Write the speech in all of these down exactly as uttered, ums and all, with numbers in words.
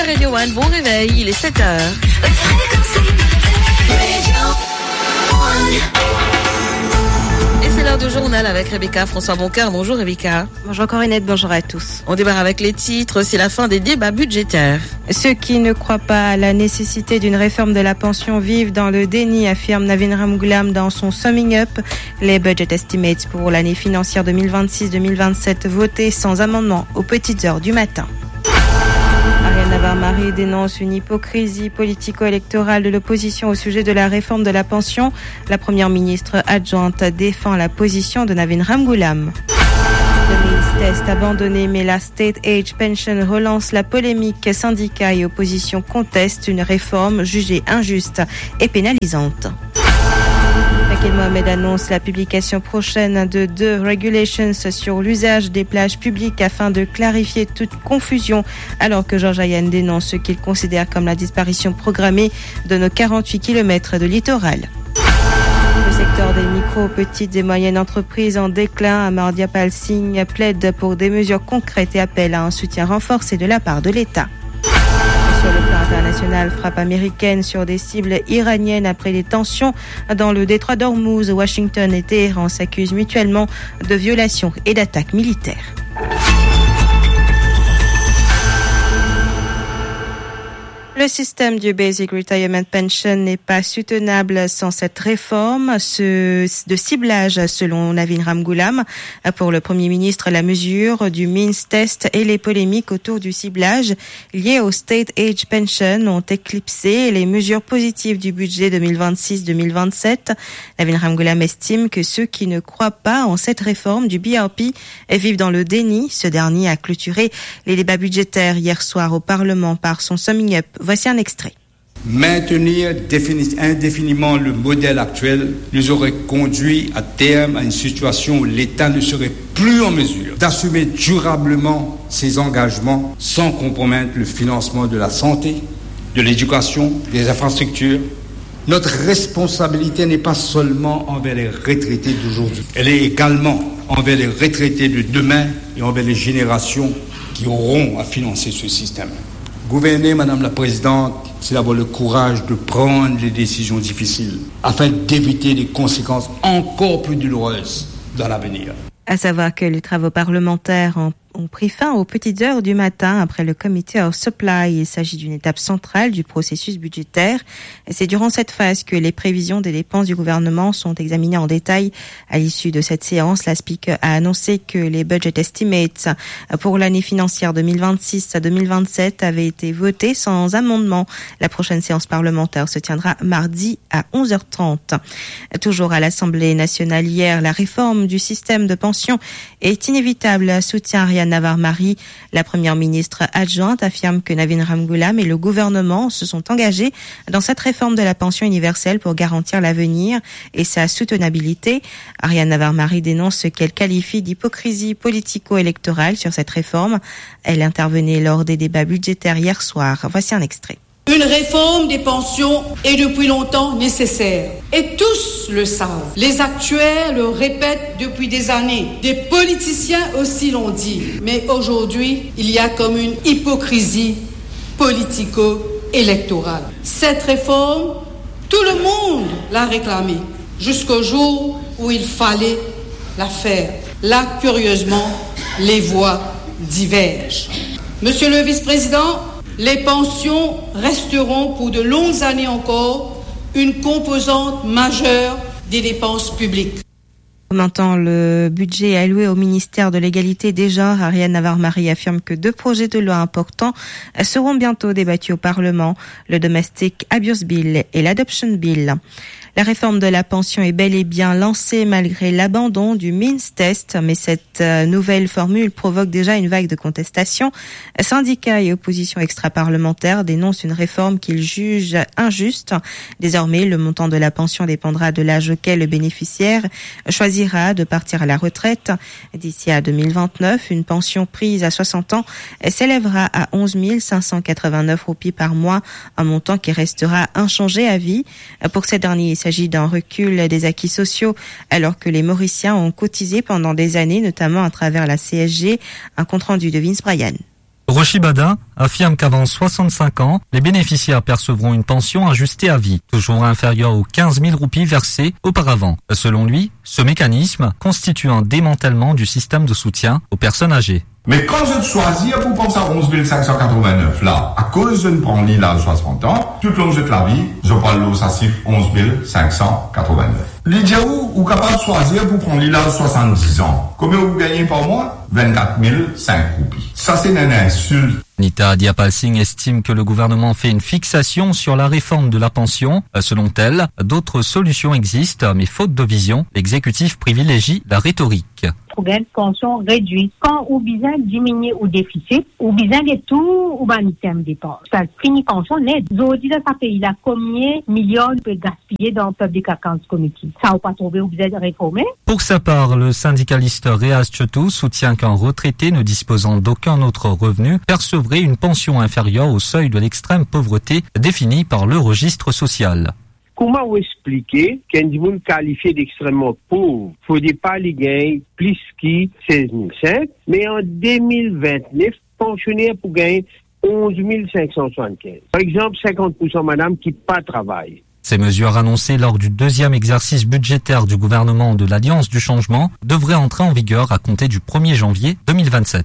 Radio One, bon réveil, il est sept heures. Et c'est l'heure du journal avec Rebecca François Boncoeur. Bonjour Rebecca. Bonjour Corinette, bonjour à tous. On démarre avec les titres, c'est la fin des débats budgétaires. Ceux qui ne croient pas à la nécessité d'une réforme de la pension vivent dans le déni, affirme Navin Ramgoolam dans son Summing Up. Les budget estimates pour l'année financière deux mille vingt-six deux mille vingt-sept votés sans amendement aux petites heures du matin. Ariane Navarre-Marie dénonce une hypocrisie politico-électorale de l'opposition au sujet de la réforme de la pension. La première ministre adjointe défend la position de Navin Ramgoolam. Le Means Test abandonné, mais la State Age Pension relance la polémique. Syndicats et opposition contestent une réforme jugée injuste et pénalisante. Fakir Mohamed annonce la publication prochaine de deux regulations sur l'usage des plages publiques afin de clarifier toute confusion, alors que Georges Ayan dénonce ce qu'il considère comme la disparition programmée de nos quarante-huit kilomètres de littoral. Le secteur des micro, petites et moyennes entreprises en déclin, Amardia Pal Singh plaide pour des mesures concrètes et appelle à un soutien renforcé de la part de l'État. Sur le plan international, frappe américaine sur des cibles iraniennes après les tensions dans le détroit d'Ormuz. Washington et Téhéran s'accusent mutuellement de violations et d'attaques militaires. Le système du Basic Retirement Pension n'est pas soutenable sans cette réforme ce, de ciblage, selon Navin Ramgoolam. Pour le Premier ministre, la mesure du Means Test et les polémiques autour du ciblage liées au State Age Pension ont éclipsé les mesures positives du budget deux mille vingt-six deux mille vingt-sept. Navin Ramgoolam estime que ceux qui ne croient pas en cette réforme du B R P vivent dans le déni. Ce dernier a clôturé les débats budgétaires hier soir au Parlement par son Summing Up. Voici un extrait. Maintenir indéfiniment le modèle actuel nous aurait conduit à terme à une situation où l'État ne serait plus en mesure d'assumer durablement ses engagements sans compromettre le financement de la santé, de l'éducation, des infrastructures. Notre responsabilité n'est pas seulement envers les retraités d'aujourd'hui, elle est également envers les retraités de demain et envers les générations qui auront à financer ce système. Gouverner, Madame la Présidente, c'est d'avoir le courage de prendre les décisions difficiles afin d'éviter des conséquences encore plus douloureuses dans l'avenir. À savoir que les travaux parlementaires ont ont pris fin aux petites heures du matin après le Committee of Supply. Il s'agit d'une étape centrale du processus budgétaire. Et c'est durant cette phase que les prévisions des dépenses du gouvernement sont examinées en détail. À l'issue de cette séance, la Speaker a annoncé que les budget estimates pour l'année financière deux mille vingt-six à deux mille vingt-sept avaient été votés sans amendement. La prochaine séance parlementaire se tiendra mardi à onze heures trente. Toujours à l'Assemblée nationale hier, la réforme du système de pension est inévitable, soutient Ariane Navarre-Marie. La première ministre adjointe affirme que Navin Ramgoolam et le gouvernement se sont engagés dans cette réforme de la pension universelle pour garantir l'avenir et sa soutenabilité. Ariane Navarre-Marie dénonce ce qu'elle qualifie d'hypocrisie politico-électorale sur cette réforme. Elle intervenait lors des débats budgétaires hier soir. Voici un extrait. Une réforme des pensions est depuis longtemps nécessaire. Et tous le savent. Les actuaires le répètent depuis des années. Des politiciens aussi l'ont dit. Mais aujourd'hui, il y a comme une hypocrisie politico-électorale. Cette réforme, tout le monde l'a réclamée. Jusqu'au jour où il fallait la faire. Là, curieusement, les voix divergent. Monsieur le vice-président, les pensions resteront pour de longues années encore une composante majeure des dépenses publiques. Commentant le budget alloué au ministère de l'égalité des genres, Ariane Navarre-Marie affirme que deux projets de loi importants seront bientôt débattus au Parlement, le Domestic Abuse Bill et l'Adoption Bill. La réforme de la pension est bel et bien lancée malgré l'abandon du Means Test, mais cette nouvelle formule provoque déjà une vague de contestation. Syndicats et opposition extra-parlementaire dénoncent une réforme qu'ils jugent injuste. Désormais, le montant de la pension dépendra de l'âge auquel le bénéficiaire choisira de partir à la retraite. D'ici à deux mille vingt-neuf, une pension prise à soixante ans s'élèvera à onze mille cinq cent quatre-vingt-neuf roupies par mois, un montant qui restera inchangé à vie. Pour ces derniers, il s'agit d'un recul des acquis sociaux alors que les Mauriciens ont cotisé pendant des années, notamment à travers la C S G. Un compte rendu de Vince Bryan. Roshi Bada affirme qu'avant soixante-cinq ans, les bénéficiaires percevront une pension ajustée à vie, toujours inférieure aux quinze mille roupies versées auparavant. Selon lui, ce mécanisme constitue un démantèlement du système de soutien aux personnes âgées. Mais quand je choisis pour penser à onze mille cinq cent quatre-vingt-neuf, là, à cause je ne prends ni l'âge soixante ans, tout le long de la vie, je prends l'eau sassif onze mille cinq cent quatre-vingt-neuf. L'idée où, ou capable de choisir pour prendre l'âge soixante-dix ans. Combien vous gagnez par mois? vingt-quatre mille cinq roupies. Ça, c'est une insulte. Nita Diapal Singh estime que le gouvernement fait une fixation sur la réforme de la pension. Selon elle, d'autres solutions existent, mais faute de vision, l'exécutif privilégie la rhétorique. Pour gagner une pension réduite. Quand on besoin diminuer au déficit, on besoin de tout humanitaire de départ. Ça finit pension net. Aujourd'hui, dans ce pays-là, combien de millions peut gaspiller dans le public account committee? Ça n'a pas trouvé au besoin de réformer. Pour sa part, le syndicaliste Reaz Chetou soutient qu'un retraité ne disposant d'aucun autre revenu percevrait une pension inférieure au seuil de l'extrême pauvreté défini par le registre social. Comment vous expliquer qu'un monde qualifié d'extrêmement pauvre, faut pas les gagner plus que seize mille cinq, mais en deux mille vingt-neuf, pensionnaire pour gagner onze mille cinq cent soixante-quinze. Par exemple, cinquante pour cent madame qui pas travaille. Ces mesures annoncées lors du deuxième exercice budgétaire du gouvernement de l'Alliance du Changement devraient entrer en vigueur à compter du premier janvier deux mille vingt-sept.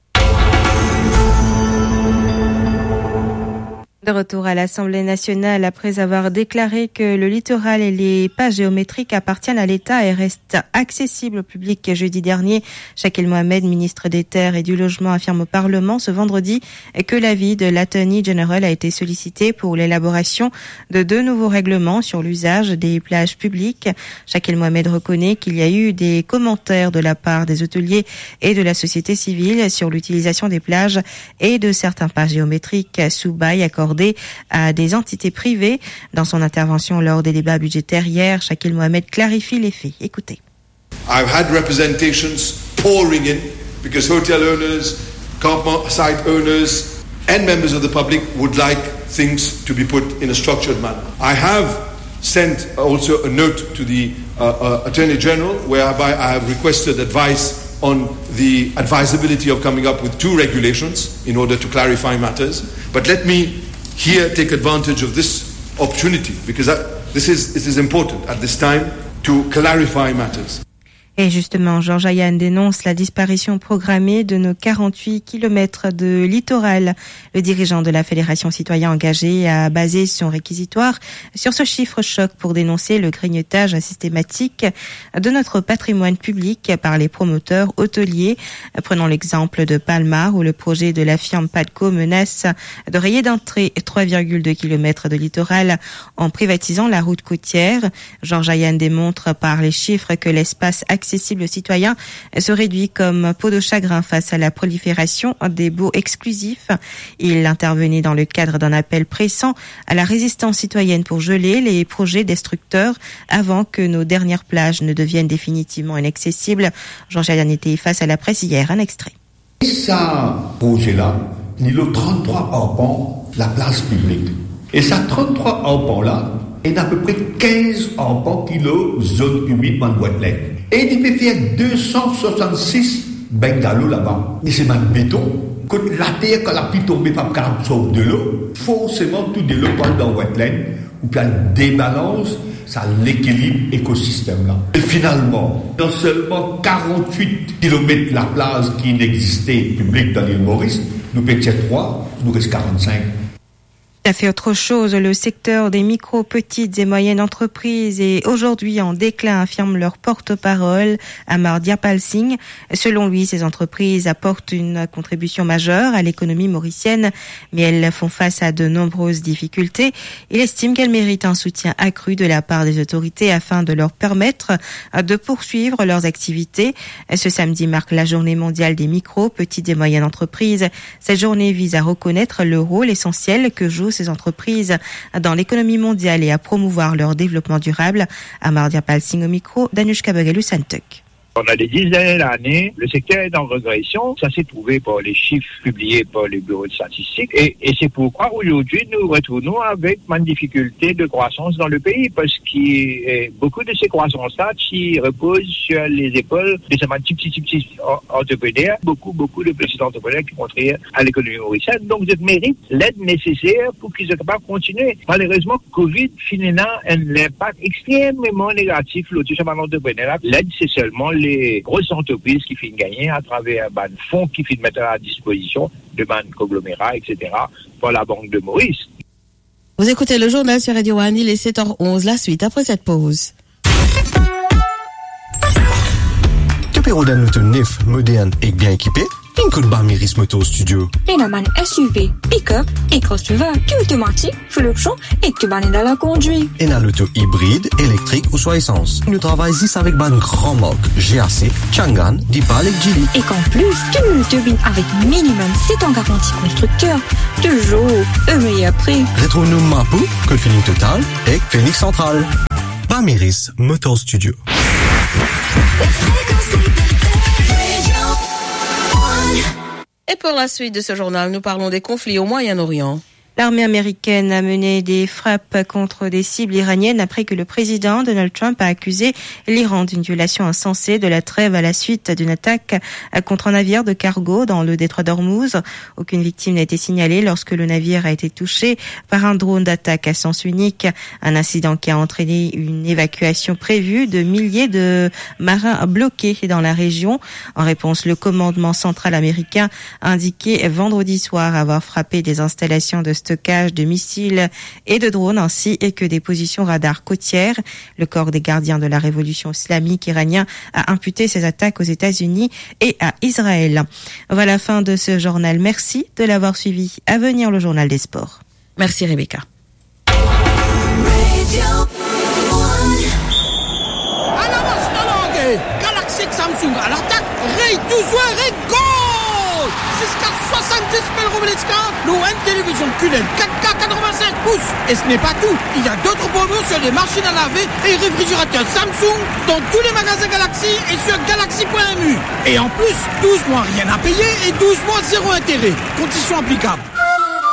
De retour à l'Assemblée nationale, après avoir déclaré que le littoral et les pages géométriques appartiennent à l'État et restent accessibles au public jeudi dernier, Shakil Mohamed, ministre des Terres et du Logement, affirme au Parlement ce vendredi que l'avis de l'Attorney General a été sollicité pour l'élaboration de deux nouveaux règlements sur l'usage des plages publiques. Shakil Mohamed reconnaît qu'il y a eu des commentaires de la part des hôteliers et de la société civile sur l'utilisation des plages et de certains pages géométriques sous bail accordés à des entités privées. Dans son intervention lors des débats budgétaires hier, Shakil Mohamed clarifie les faits. Écoutez. I've had representations pouring in because hotel owners, campsite owners and members of the public would like things to be put in a structured manner. I have sent also a note to the uh, uh, Attorney General whereby I have requested advice on the advisability of coming up with two regulations in order to clarify matters. But let me here take advantage of this opportunity because that, this is, this is important at this time to clarify matters. Et justement, Georges Ayan dénonce la disparition programmée de nos quarante-huit kilomètres de littoral. Le dirigeant de la Fédération citoyen engagé a basé son réquisitoire sur ce chiffre choc pour dénoncer le grignotage systématique de notre patrimoine public par les promoteurs hôteliers. Prenons l'exemple de Palmar où le projet de la firme Padco menace de rayer d'entrée trois virgule deux kilomètres de littoral en privatisant la route côtière. Georges Ayan démontre par les chiffres que l'espace accessible aux citoyens se réduit comme peau de chagrin face à la prolifération des baux exclusifs. Il intervenait dans le cadre d'un appel pressant à la résistance citoyenne pour geler les projets destructeurs avant que nos dernières plages ne deviennent définitivement inaccessibles. Georges Ayan était face à la presse hier, un extrait. Ça, projet-là, il a trente-trois arpents la place publique. Et ça, trente-trois arpents-là, il y a à peu près quinze arpents qui l'ont zone humide dans le wetland. Et il peut faire deux cent soixante-six bungalows là-bas. Et c'est même béton. Quand la terre, quand la pluie tombe, pas absorbe de l'eau, forcément tout de l'eau parle dans le wetland, ou bien débalance, ça l'équilibre écosystème là. Et finalement, dans seulement quarante-huit kilomètres de la plage qui n'existait publique dans l'île Maurice, nous pétions trois, nous reste quarante-cinq. Ça fait autre chose. Le secteur des micro, petites et moyennes entreprises est aujourd'hui en déclin, affirme leur porte-parole, Amar Diapal Singh. Selon lui, ces entreprises apportent une contribution majeure à l'économie mauricienne, mais elles font face à de nombreuses difficultés. Il estime qu'elles méritent un soutien accru de la part des autorités afin de leur permettre de poursuivre leurs activités. Ce samedi marque la journée mondiale des micro, petites et moyennes entreprises. Cette journée vise à reconnaître le rôle essentiel que jouent ces entreprises dans l'économie mondiale et à promouvoir leur développement durable. Amar Diapal Singh au micro, Danushka Bagalou Santuk. Pendant des dizaines d'années, le secteur est en régression. Ça s'est prouvé par les chiffres publiés par les bureaux de statistiques. Et, et c'est pourquoi aujourd'hui, nous retournons avec une difficulté de croissance dans le pays, parce que beaucoup de ces croissances-là qui reposent sur les épaules de ces petits, petits, petits entrepreneurs, beaucoup, beaucoup de petits entrepreneurs qui contribuent à l'économie mauricienne. Donc, ils méritent l'aide nécessaire pour qu'ils soient capables de continuer. Malheureusement, Covid, finalement, a un impact extrêmement négatif sur ces entrepreneurs. L'aide, c'est seulement les grosses entreprises qui finissent gagner à travers un fonds qui finissent mettre à disposition de ban conglomérats, et cetera, par la Banque de Maurice. Vous écoutez le journal sur Radio One, il est sept heures onze, la suite après cette pause. Tu peux rouler un auto neuf, moderne et bien équipé? Une coup de Barmiris Motor Studio. Phénomène S U V, pick-up et crossover, qui automatique, fluction et que tu bannes dans la conduite. Et dans l'auto hybride, électrique ou soit essence. Nous travaillons ici avec ban grand marque G A C, Changan, Dipal et Geely. Et qu'en plus, tu nous turbines avec minimum sept ans garantie constructeur. Toujours un meilleur prix. Retrouve-nous Mapou, Code Feeling Total et Phoenix Central. Barmiris Motor Studio. Et pour la suite de ce journal, nous parlons des conflits au Moyen-Orient. L'armée américaine a mené des frappes contre des cibles iraniennes après que le président Donald Trump a accusé l'Iran d'une violation insensée de la trêve à la suite d'une attaque contre un navire de cargo dans le détroit d'Ormuz. Aucune victime n'a été signalée lorsque le navire a été touché par un drone d'attaque à sens unique. Un incident qui a entraîné une évacuation prévue de milliers de marins bloqués dans la région. En réponse, le commandement central américain a indiqué vendredi soir avoir frappé des installations de stockage de missiles et de drones ainsi que des positions radars côtières. Le corps des gardiens de la révolution islamique iranien a imputé ces attaques aux États-Unis et à Israël. Voilà la fin de ce journal. Merci de l'avoir suivi. À venir, le journal des sports. Merci Rebecca. Galaxy Samsung à l'attaque, Ray toujours Ray goal jusqu'à soixante-dix mille roubles nous une télévision Q L E D quatre K quatre-vingt-cinq pouces. Et ce n'est pas tout, il y a d'autres promos sur les machines à laver et réfrigérateurs Samsung dans tous les magasins Galaxy et sur galaxy point m u. Et en plus, douze mois rien à payer et douze mois zéro intérêt. Conditions applicables.